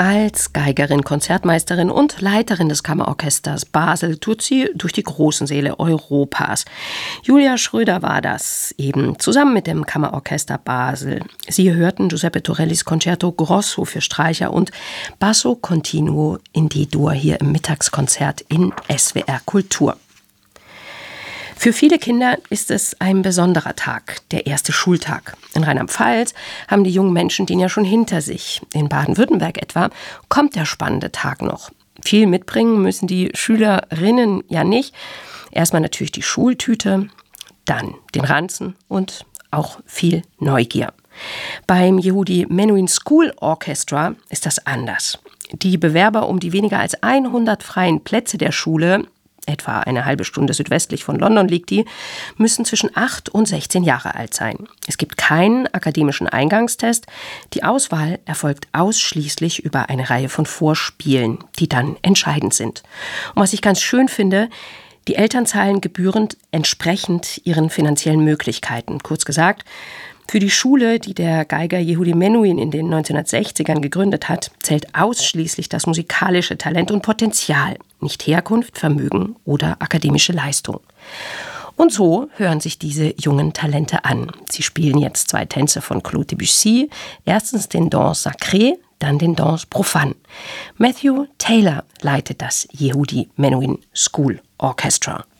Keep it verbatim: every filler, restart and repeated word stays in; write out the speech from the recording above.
Als Geigerin, Konzertmeisterin und Leiterin des Kammerorchesters Basel tourt sie durch die großen Säle Europas. Julia Schröder war das, eben zusammen mit dem Kammerorchester Basel. Sie hörten Giuseppe Torellis Concerto Grosso für Streicher und Basso Continuo in D-Dur hier im Mittagskonzert in S W R Kultur. Für viele Kinder ist es ein besonderer Tag, der erste Schultag. In Rheinland-Pfalz haben die jungen Menschen den ja schon hinter sich. In Baden-Württemberg etwa kommt der spannende Tag noch. Viel mitbringen müssen die Schülerinnen ja nicht. Erstmal natürlich die Schultüte, dann den Ranzen und auch viel Neugier. Beim Yehudi Menuhin School Orchestra ist das anders. Die Bewerber um die weniger als hundert freien Plätze der Schule, etwa eine halbe Stunde südwestlich von London liegt die, müssen zwischen acht und sechzehn Jahre alt sein. Es gibt keinen akademischen Eingangstest. Die Auswahl erfolgt ausschließlich über eine Reihe von Vorspielen, die dann entscheidend sind. Und was ich ganz schön finde, die Eltern zahlen gebührend entsprechend ihren finanziellen Möglichkeiten. Kurz gesagt, für die Schule, die der Geiger Yehudi Menuhin in den neunzehnhundertsechzigern gegründet hat, zählt ausschließlich das musikalische Talent und Potenzial, nicht Herkunft, Vermögen oder akademische Leistung. Und so hören sich diese jungen Talente an. Sie spielen jetzt zwei Tänze von Claude Debussy, erstens den Danse Sacré, dann den Danse Profane. Matthew Taylor leitet das Yehudi Menuhin School Orchestra.